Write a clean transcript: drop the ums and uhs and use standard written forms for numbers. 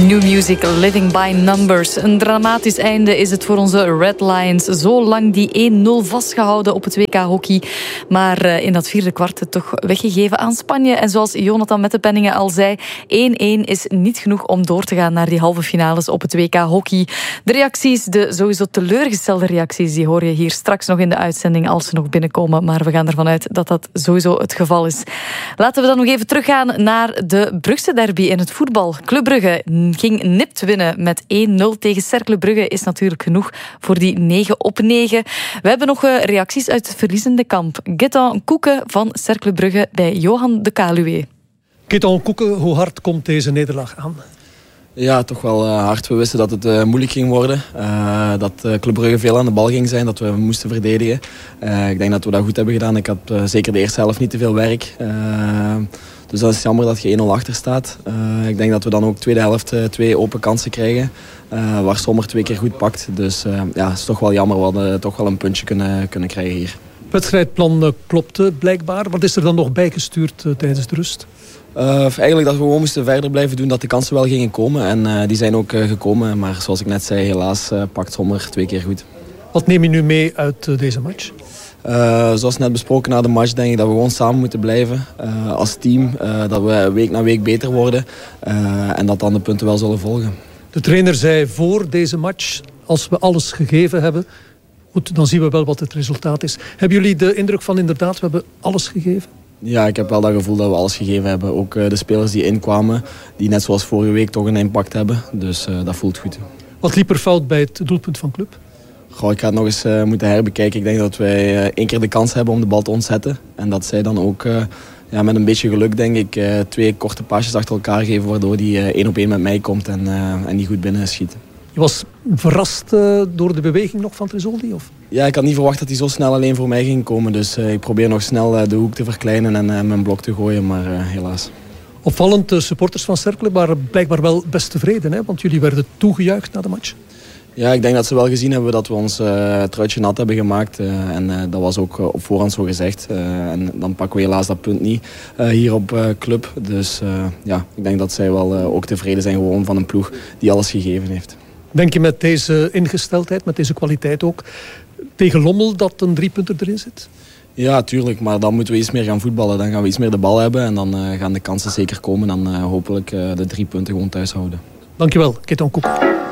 New Music, Living by Numbers. Een dramatisch einde is het voor onze Red Lions. Zo lang die 1-0 vastgehouden op het WK hockey. Maar in dat vierde kwart toch weggegeven aan Spanje. En zoals Jonathan Mettepenningen al zei, 1-1 is niet genoeg om door te gaan naar die halve finales op het WK hockey. De reacties, de sowieso teleurgestelde reacties, die hoor je hier straks nog in de uitzending als ze nog binnenkomen. Maar we gaan ervan uit dat dat sowieso het geval is. Laten we dan nog even teruggaan naar de Brugse derby in het voetbal. Club Brugge ging nipt winnen met 1-0 tegen Cercle Brugge. Is natuurlijk genoeg voor die 9-9. We hebben nog reacties uit het verliezende kamp. Gaëtan Koeken van Cercle Brugge bij Johan de Kaluwe. Gaëtan Koeken, hoe hard komt deze nederlaag aan? Ja, toch wel hard. We wisten dat het moeilijk ging worden. Dat Club Brugge veel aan de bal ging zijn. Dat we moesten verdedigen. Ik denk dat we dat goed hebben gedaan. Ik had zeker de eerste helft niet te veel werk. Dus dat is jammer dat je 1-0 achter staat. Ik denk dat we dan ook tweede helft 2 open kansen krijgen. Waar Sommer 2 keer goed pakt. Dus ja, het is toch wel jammer. We hadden toch wel een puntje kunnen krijgen hier. Het wedstrijdplan klopte blijkbaar. Wat is er dan nog bijgestuurd tijdens de rust? Eigenlijk dat we gewoon moesten verder blijven doen, dat de kansen wel gingen komen. En die zijn ook gekomen. Maar zoals ik net zei, helaas pakt Sommer 2 keer goed. Wat neem je nu mee uit deze match? Zoals net besproken na de match, denk ik dat we gewoon samen moeten blijven. Als team, dat we week na week beter worden. En dat dan de punten wel zullen volgen. De trainer zei voor deze match, als we alles gegeven hebben, goed, dan zien we wel wat het resultaat is. Hebben jullie de indruk van inderdaad, we hebben alles gegeven? Ja, ik heb wel dat gevoel dat we alles gegeven hebben. Ook de spelers die inkwamen, die net zoals vorige week toch een impact hebben. Dus dat voelt goed. Wat liep er fout bij het doelpunt van Club? Ik ga het nog eens moeten herbekijken. Ik denk dat wij 1 keer de kans hebben om de bal te ontzetten. En dat zij dan ook met een beetje geluk, denk ik, 2 korte paasjes achter elkaar geven, waardoor die 1-op-1 met mij komt en die goed binnen schiet. Je was verrast door de beweging nog van Trizoldi? Of? Ja, ik had niet verwacht dat hij zo snel alleen voor mij ging komen. Dus ik probeer nog snel de hoek te verkleinen en mijn blok te gooien, maar helaas. Opvallend, de supporters van Cercle waren blijkbaar wel best tevreden, hè? Want jullie werden toegejuicht na de match. Ja, ik denk dat ze wel gezien hebben dat we ons truitje nat hebben gemaakt. En dat was ook op voorhand zo gezegd. En dan pakken we helaas dat punt niet hier op Club. Dus ik denk dat zij wel ook tevreden zijn gewoon van een ploeg die alles gegeven heeft. Denk je met deze ingesteldheid, met deze kwaliteit ook, tegen Lommel dat een 3-punter erin zit? Ja, tuurlijk. Maar dan moeten we iets meer gaan voetballen. Dan gaan we iets meer de bal hebben. En dan gaan de kansen zeker komen. Dan hopelijk de 3 punten gewoon thuis houden. Dankjewel, Gaëtan Koeken.